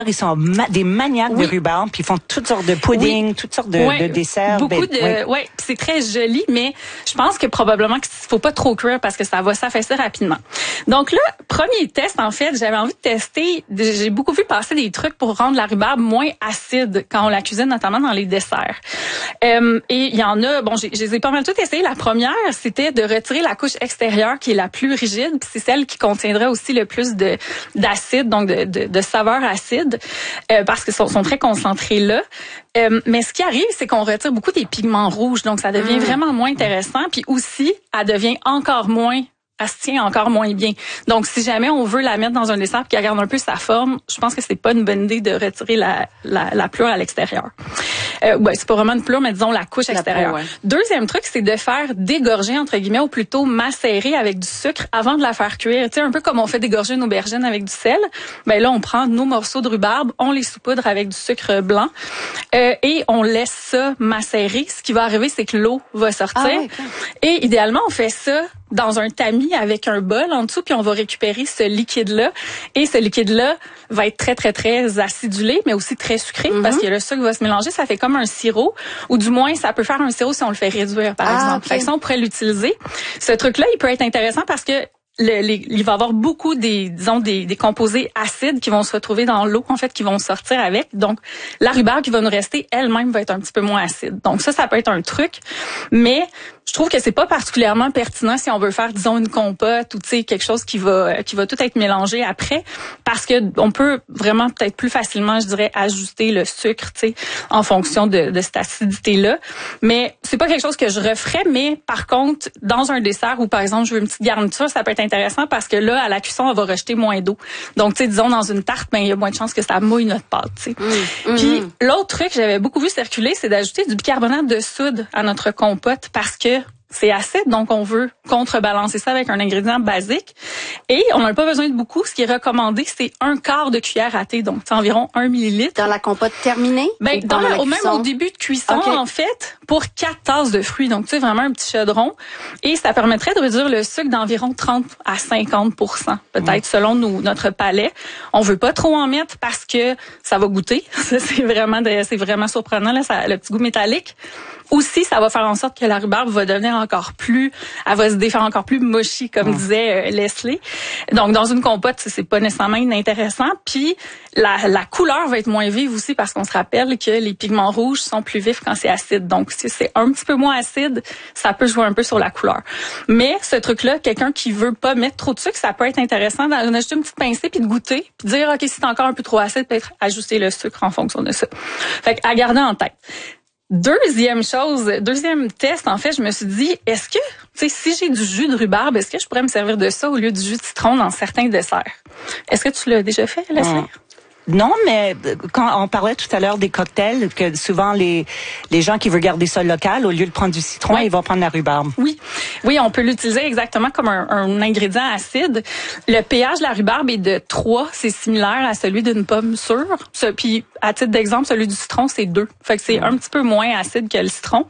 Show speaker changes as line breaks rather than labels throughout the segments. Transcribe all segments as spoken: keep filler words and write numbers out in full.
Ils sont ma- des maniaques oui. de rhubarbe, puis ils font toutes sortes de pudding, oui. toutes sortes de,
ouais.
de desserts.
Beaucoup de,
oui.
ouais, c'est très joli, mais je pense que probablement qu'il faut pas trop cuire parce que ça va s'affaisser rapidement. Donc là, premier test, en fait, j'avais envie de tester, j'ai beaucoup vu passer des trucs pour rendre la rhubarbe moins acide quand on la cuisine, notamment dans les desserts. Euh, et il y en a, bon, j'ai, je les ai pas mal toutes essayées. La première, c'était de retirer la couche extérieure qui est la plus rigide, puis c'est celle qui contiendrait aussi le plus de d'acide, donc de, de, de saveur acide. Euh, parce qu'ils sont, sont très concentrés là. Euh, mais ce qui arrive, c'est qu'on retire beaucoup des pigments rouges, donc ça devient mmh. vraiment moins intéressant. Puis aussi, elle devient encore moins, elle se tient encore moins bien. Donc, si jamais on veut la mettre dans un dessert qui garde un peu sa forme, je pense que c'est pas une bonne idée de retirer la, la, la pleure à l'extérieur. Euh, ouais, c'est pas vraiment une pleure, mais disons la couche extérieure. La peau, ouais. Deuxième truc, c'est de faire dégorger, entre guillemets, ou plutôt macérer avec du sucre avant de la faire cuire. Tu sais, un peu comme on fait dégorger une aubergine avec du sel. Ben là, on prend nos morceaux de rhubarbe, on les saupoudre avec du sucre blanc euh, et on laisse ça macérer. Ce qui va arriver, c'est que l'eau va sortir. Ah, ouais, okay. Et idéalement, on fait ça dans un tamis avec un bol en dessous, puis on va récupérer ce liquide-là. Et ce liquide-là va être très, très, très acidulé, mais aussi très sucré, mm-hmm. parce que le sucre va se mélanger. Ça fait comme un sirop, ou du moins, ça peut faire un sirop si on le fait réduire, par ah, exemple. Okay. Fait que ça, on pourrait l'utiliser. Ce truc-là, il peut être intéressant parce que Le, les, il va y avoir beaucoup des, disons, des, des composés acides qui vont se retrouver dans l'eau, en fait, qui vont sortir avec. Donc, la rhubarbe qui va nous rester, elle-même, va être un petit peu moins acide. Donc, ça, ça peut être un truc. Mais je trouve que c'est pas particulièrement pertinent si on veut faire, disons, une compote ou, tu sais, quelque chose qui va, qui va tout être mélangé après. Parce que on peut vraiment peut-être plus facilement, je dirais, ajuster le sucre, tu sais, en fonction de, de cette acidité-là. Mais c'est pas quelque chose que je referais. Mais, par contre, dans un dessert où, par exemple, je veux une petite garniture, ça peut être intéressant parce que là, à la cuisson, on va rejeter moins d'eau. Donc, tu sais, disons, dans une tarte, ben, il y a moins de chances que ça mouille notre pâte, tu sais. Mmh, Puis, mmh. l'autre truc que j'avais beaucoup vu circuler, c'est d'ajouter du bicarbonate de soude à notre compote parce que c'est acide, donc on veut contrebalancer ça avec un ingrédient basique. Et on n'a pas besoin de beaucoup. Ce qui est recommandé, c'est un quart de cuillère à thé, donc c'est environ un millilitre.
Dans la compote terminée?
Ben, dans la, au même au début de cuisson, okay. en fait, pour quatre tasses de fruits. Donc, tu sais, vraiment un petit chaudron. Et ça permettrait de réduire le sucre d'environ trente à cinquante pour cent, peut-être, mmh. selon nous, notre palais. On veut pas trop en mettre parce que ça va goûter. Ça, c'est vraiment, de, c'est vraiment surprenant, là, ça, le petit goût métallique. Aussi, ça va faire en sorte que la rhubarbe va devenir encore plus, elle va se défaire encore plus mushy, comme mmh. disait euh, Leslie. Donc, dans une compote, c'est pas nécessairement inintéressant. Puis, la, la couleur va être moins vive aussi parce qu'on se rappelle que les pigments rouges sont plus vifs quand c'est acide. Donc, si c'est un petit peu moins acide, ça peut jouer un peu sur la couleur. Mais ce truc-là, quelqu'un qui veut pas mettre trop de sucre, ça peut être intéressant d'en ajouter une petite pincée puis de goûter, puis de dire, OK, si c'est encore un peu trop acide, peut-être ajuster le sucre en fonction de ça. Fait qu'à garder en tête. Deuxième chose, deuxième test, en fait, je me suis dit, est-ce que, tu sais, si j'ai du jus de rhubarbe, est-ce que je pourrais me servir de ça au lieu du jus de citron dans certains desserts? Est-ce que tu l'as déjà fait, Leslie? Mmh.
Non, mais quand on parlait tout à l'heure des cocktails, que souvent les les gens qui veulent garder ça local, au lieu de prendre du citron, ouais. ils vont prendre la rhubarbe.
Oui, oui, on peut l'utiliser exactement comme un, un ingrédient acide. Le pH de la rhubarbe est de trois, c'est similaire à celui d'une pomme sûre. Puis, à titre d'exemple, celui du citron, c'est deux. Fait que c'est mmh. un petit peu moins acide que le citron.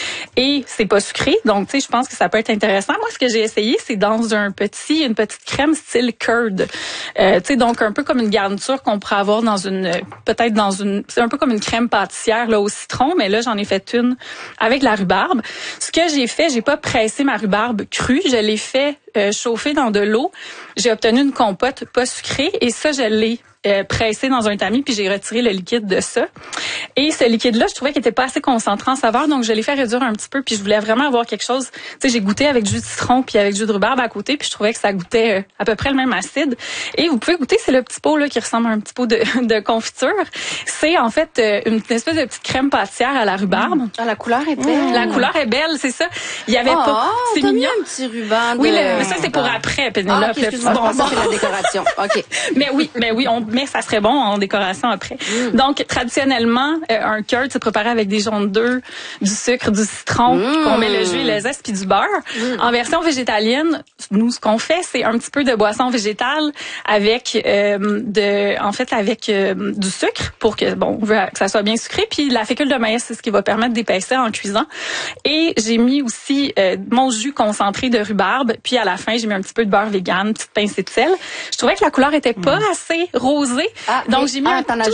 Et c'est pas sucré, donc tu sais, je pense que ça peut être intéressant. Moi, ce que j'ai essayé, c'est dans un petit, une petite crème style curd. Euh, tu sais, donc un peu comme une garniture qu'on pourrait avoir dans une, peut-être dans une, c'est un peu comme une crème pâtissière là au citron, mais là j'en ai fait une avec la rhubarbe. Ce que j'ai fait, j'ai pas pressé ma rhubarbe crue, je l'ai fait euh, chauffer dans de l'eau. J'ai obtenu une compote pas sucrée et ça je l'ai euh, pressé dans un tamis puis j'ai retiré le liquide de ça. Et ce liquide-là, je trouvais qu'il était pas assez concentré en saveur, donc je l'ai fait réduire un petit peu puis je voulais vraiment avoir quelque chose. Tu sais, j'ai goûté avec du jus de citron puis avec du jus de rhubarbe à côté puis je trouvais que ça goûtait euh, à peu près le même acide. Et vous pouvez goûter, c'est le petit pot là qui ressemble à un petit pot de, de confiture. C'est en fait euh, une espèce de petite crème pâtissière à la rhubarbe.
Mmh. Ah, la couleur est belle.
Mmh. La couleur est belle, c'est ça. Il y avait
oh,
pas. C'est
t'as
mignon.
Mis un petit ruban. De...
Oui, le, mais ça c'est pour après, Pénélope.
Ah, okay, excuse-moi, bon, je pensais bon. La décoration. Ok.
Mais oui, mais oui, on, mais ça serait bon en décoration après. Mm. Donc traditionnellement, Euh, un curd, c'est préparé avec des jaunes d'œufs, du sucre, du citron, mmh. qu'on met le jus, le zeste puis du beurre. Mmh. En version végétalienne, nous, ce qu'on fait, c'est un petit peu de boisson végétale avec, euh, de, en fait, avec euh, du sucre pour que, bon, on veut que ça soit bien sucré. Puis la fécule de maïs, c'est ce qui va permettre d'épaissir en cuisant. Et j'ai mis aussi euh, mon jus concentré de rhubarbe. Puis à la fin, j'ai mis un petit peu de beurre vegan, une petite pincée de sel. Je trouvais que la couleur était pas mmh. assez rosée.
Ah,
donc j'ai mis
ah,
un